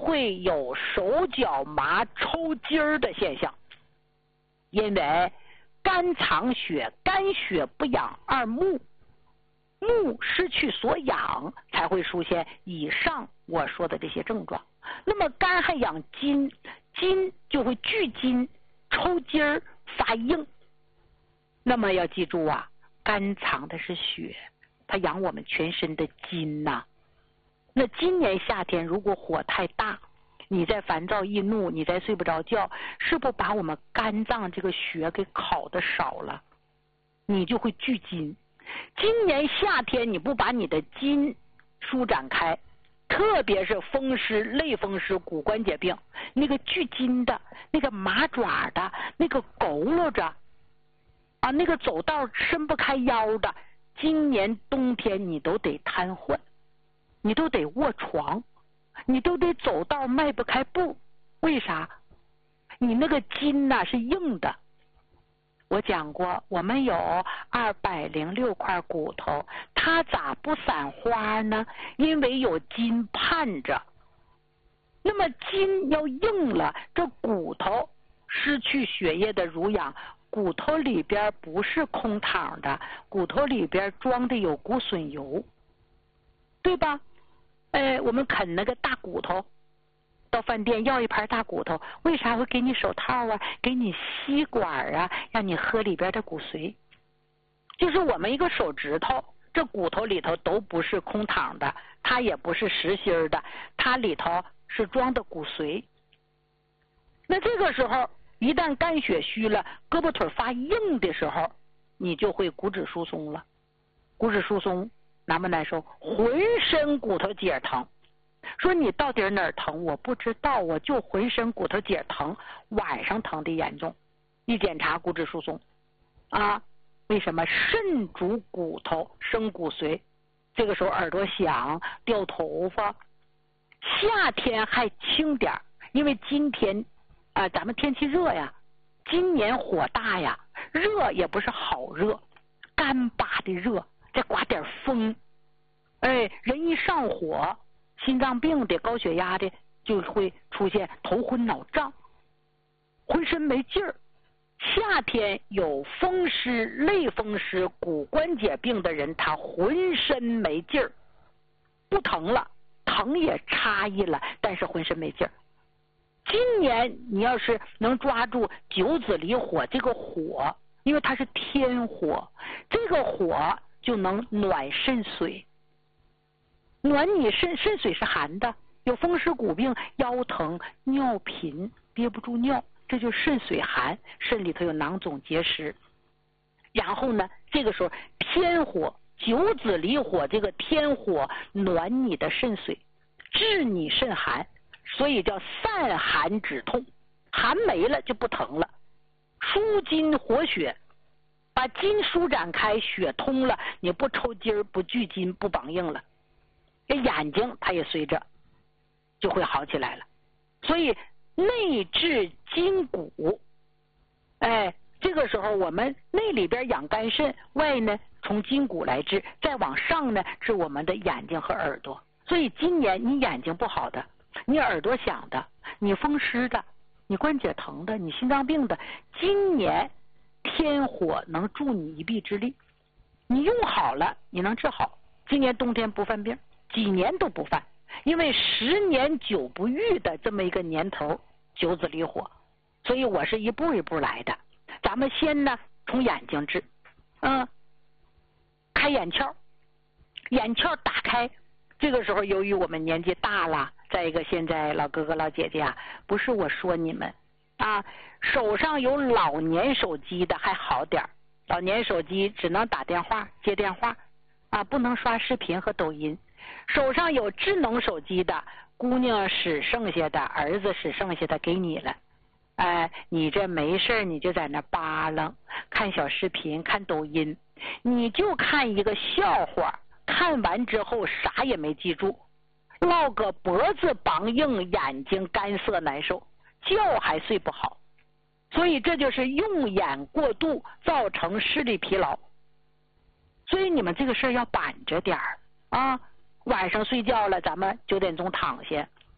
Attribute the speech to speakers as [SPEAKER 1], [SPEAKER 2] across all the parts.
[SPEAKER 1] 会有手脚麻、抽筋儿的现象。因为肝藏血，肝血不养二目，目失去所养，才会出现以上我说的这些症状。那么肝还养筋，筋就会聚筋、抽筋儿、发硬。那么要记住啊，肝藏的是血，它养我们全身的筋呐。那今年夏天如果火太大，你在烦躁易怒，你在睡不着觉，是不是把我们肝脏这个血给烤得少了？你就会聚筋。今年夏天你不把你的筋舒展开，特别是风湿、类风湿、骨关节病，那个聚筋的、那个麻爪的、那个佝偻着啊，那个走道伸不开腰的，今年冬天你都得瘫痪，你都得卧床，你都得走道迈不开步。为啥？你那个筋呐是硬的。我讲过，我们有206块骨头，它咋不散花呢？因为有筋盼着。那么筋要硬了，这骨头失去血液的濡养，骨头里边不是空躺的，骨头里边装的有骨损油，对吧？我们啃那个大骨头，到饭店要一盘大骨头，为啥会给你手套啊，给你吸管啊，让你喝里边的骨髓？就是我们一个手指头，这骨头里头都不是空躺的，它也不是实心的，它里头是装的骨髓。那这个时候一旦肝血虚了，胳膊腿发硬的时候，你就会骨质疏松了。骨质疏松难不难受？浑身骨头节疼。说你到底哪儿疼？我不知道，我就浑身骨头节疼，晚上疼的严重，一检查骨质疏松啊。为什么？肾主骨头生骨髓，这个时候耳朵响、掉头发。夏天还轻点，因为今天咱们天气热呀，今年火大呀，热也不是好热，干巴的热，再刮点风，人一上火，心脏病的、高血压的就会出现头昏脑胀，浑身没劲儿。夏天有风湿、类风湿、骨关节病的人，他浑身没劲儿，不疼了，疼也差异了，但是浑身没劲儿。今年你要是能抓住九子离火这个火，因为它是天火，这个火就能暖肾水。暖你肾水是寒的，有风湿骨病、腰疼、尿频、憋不住尿，这就肾水寒，肾里头有囊肿结石。然后呢，这个时候天火九子离火，这个天火暖你的肾水，治你肾寒，所以叫散寒止痛，寒没了就不疼了。舒筋活血，把筋舒展开，血通了，你不抽筋不聚筋不绑硬了，这眼睛它也随着就会好起来了。所以内治筋骨，这个时候我们内里边养肝肾，外呢从筋骨来治，再往上呢治我们的眼睛和耳朵。所以今年你眼睛不好的，你耳朵响的，你风湿的，你关节疼的，你心脏病的，今年天火能助你一臂之力，你用好了你能治好。今年冬天不犯病，几年都不犯，因为10年久不愈的这么一个年头，九子离火，所以我是一步一步来的。咱们先呢从眼睛治，开眼窍，眼窍打开。这个时候由于我们年纪大了，再一个现在老哥哥老姐姐啊，不是我说你们啊，手上有老年手机的还好点，老年手机只能打电话接电话啊，不能刷视频和抖音。手上有智能手机的，姑娘使剩下的，儿子使剩下的给你了，你这没事你就在那扒拉看小视频看抖音，你就看一个笑话，看完之后啥也没记住，落个脖子绑硬，眼睛干涩难受，觉还睡不好。所以这就是用眼过度造成视力疲劳。所以你们这个事儿要板着点儿啊，晚上睡觉了咱们9点钟躺下，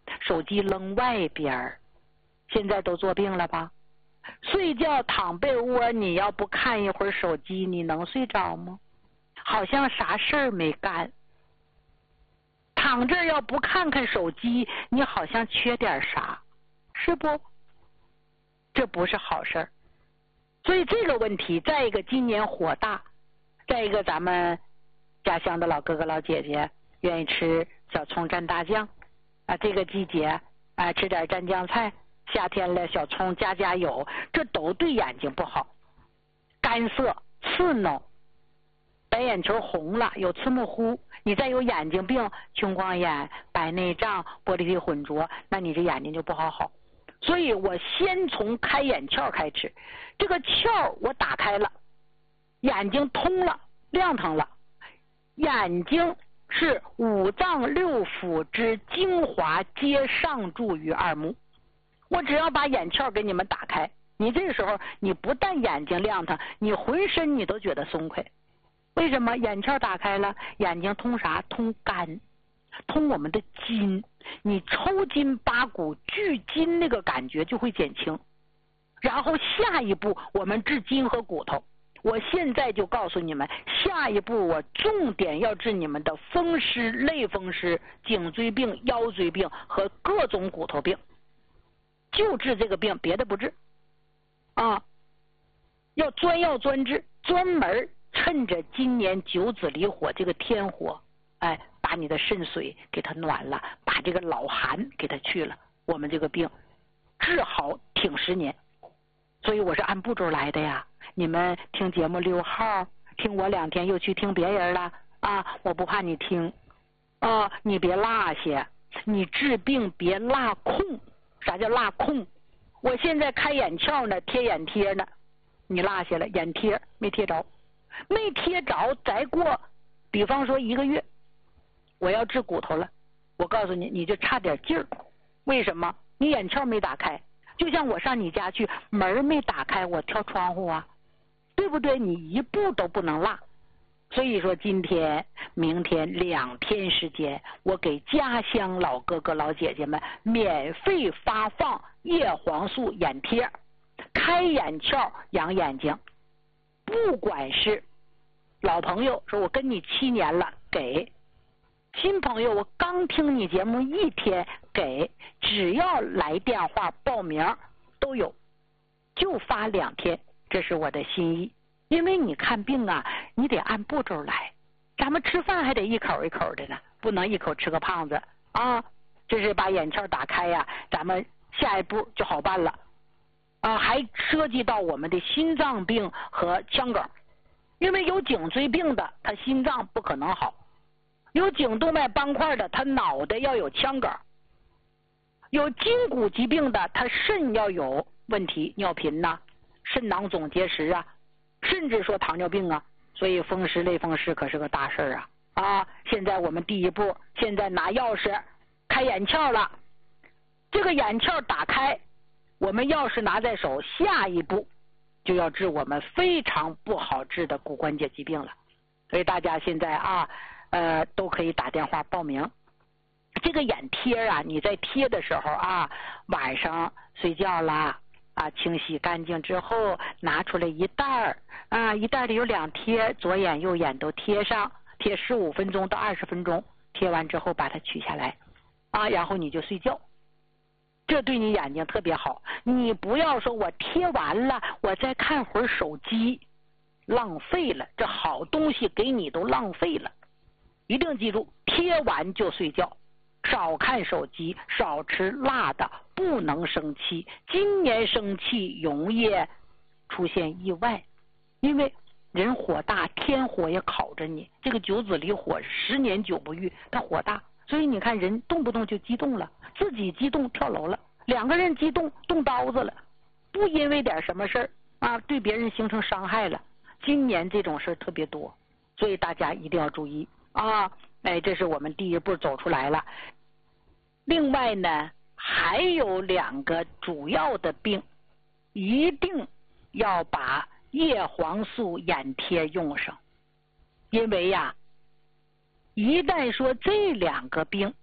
[SPEAKER 1] 手机扔外边，现在都做病了吧？睡觉躺被窝，你要不看一会儿手机，你能睡着吗？好像啥事儿没干。躺这儿要不看看手机，你好像缺点啥，是不？这不是好事儿。所以这个问题，再一个今年火大，再一个咱们家乡的老哥哥老姐姐愿意吃小葱蘸大酱啊，这个季节啊吃点蘸酱菜，夏天了小葱加油，这都对眼睛不好，干涩刺挠，白眼球红了，有刺目糊，你再有眼睛病，青光眼、白内障、玻璃体混浊，那你这眼睛就不好。所以我先从开眼窍开始，这个窍我打开了，眼睛通了，亮堂了。眼睛是五脏六腑之精华，皆上注于二目。我只要把眼窍给你们打开，你这个时候你不但眼睛亮堂，你浑身你都觉得松快。为什么？眼窍打开了，眼睛通啥？通肝，通我们的筋，你抽筋拔骨聚筋那个感觉就会减轻。然后下一步我们治筋和骨头，我现在就告诉你们，下一步我重点要治你们的风湿、类风湿、颈椎病、腰椎病和各种骨头病，就治这个病，别的不治啊！要专药专治，专门趁着今年九子离火这个天火，哎，把你的肾水给它暖了，把这个老寒给它去了，我们这个病治好挺10年。所以我是按步骤来的呀。你们听节目6号，听我2天又去听别人了啊！我不怕你听啊，你别落下，你治病别落空。啥叫落空？我现在开眼窍呢，贴眼贴呢，你落下了，眼贴没贴着，没贴着，再过比方说1个月，我要治骨头了，我告诉你，你就差点劲儿。为什么？你眼窍没打开，就像我上你家去，门没打开，我跳窗户啊，对不对？你一步都不能落。所以说今天明天2天时间，我给家乡老哥哥老姐姐们免费发放叶黄素眼贴，开眼窍养眼睛。不管是老朋友说我跟你7年了，给；新朋友我刚听你节目1天，给。只要来电话报名都有，就发2天，这是我的心意。因为你看病啊，你得按步骤来，咱们吃饭还得一口一口的呢，不能一口吃个胖子啊。这是把眼窍打开呀，咱们下一步就好办了啊。还涉及到我们的心脏病和腔梗，因为有颈椎病的他心脏不可能好，有颈动脉斑块的他脑袋要有腔梗，有筋骨疾病的他肾要有问题，尿频呐、肾囊总结石啊，甚至说糖尿病啊。所以风湿类风湿可是个大事啊！啊，现在我们第一步，现在拿钥匙开眼窍了，这个眼窍打开，我们钥匙拿在手，下一步就要治我们非常不好治的骨关节疾病了。所以大家现在啊，都可以打电话报名。这个眼贴啊，你在贴的时候啊，晚上睡觉啦啊，清洗干净之后拿出来一袋儿啊，一袋里有2贴，左眼右眼都贴上，贴15分钟到20分钟，贴完之后把它取下来啊，然后你就睡觉，这对你眼睛特别好。你不要说我贴完了我再看会儿手机，浪费了，这好东西给你都浪费了。一定记住，贴完就睡觉，少看手机，少吃辣的，不能生气。今年生气容易出现意外，因为人火大，天火也烤着你。这个九子离火，10年9不遇，它火大，所以你看人动不动就激动了，自己激动跳楼了，2个人激动动刀子了，不因为点什么事儿啊，对别人形成伤害了。今年这种事儿特别多，所以大家一定要注意啊！哎，这是我们第一步走出来了。另外呢，还有2个主要的病，一定要把叶黄素眼贴用上，因为呀，一旦说这2个病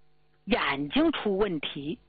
[SPEAKER 1] 眼睛出问题，